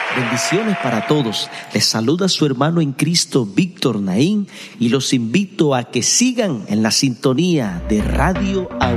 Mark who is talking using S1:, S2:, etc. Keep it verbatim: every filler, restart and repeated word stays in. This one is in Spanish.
S1: Bendiciones para todos. Les saluda su hermano en Cristo, Víctor Naín, y los invito a que sigan en la sintonía de Radio Autor.